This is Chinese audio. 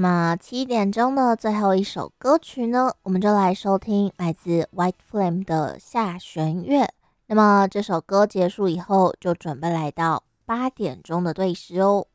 么7点钟的最后一首歌曲呢，我们就来收听来自 White Flame 的下弦月。那么这首歌结束以后，就准备来到8点钟的对时哦。